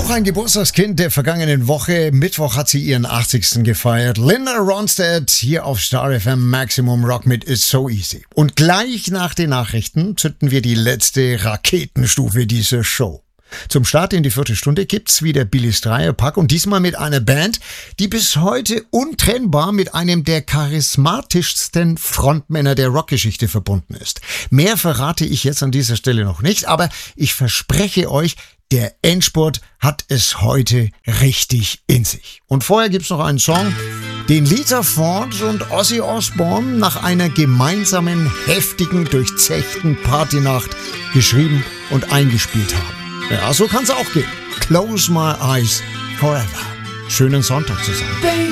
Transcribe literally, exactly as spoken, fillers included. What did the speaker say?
Auch ein Geburtstagskind der vergangenen Woche. Mittwoch hat sie ihren achtzigsten gefeiert. Linda Ronstadt hier auf Star F M Maximum Rock mit It's So Easy. Und gleich nach den Nachrichten zünden wir die letzte Raketenstufe dieser Show. Zum Start in die vierte Stunde gibt's wieder Billy's Dreierpack und diesmal mit einer Band, die bis heute untrennbar mit einem der charismatischsten Frontmänner der Rockgeschichte verbunden ist. Mehr verrate ich jetzt an dieser Stelle noch nicht, aber ich verspreche euch, der Endspurt hat es heute richtig in sich. Und vorher gibt's noch einen Song, den Lita Ford und Ozzy Osbourne nach einer gemeinsamen, heftigen, durchzechten Partynacht geschrieben und eingespielt haben. Ja, so kann's auch gehen. Close My Eyes Forever. Schönen Sonntag zusammen.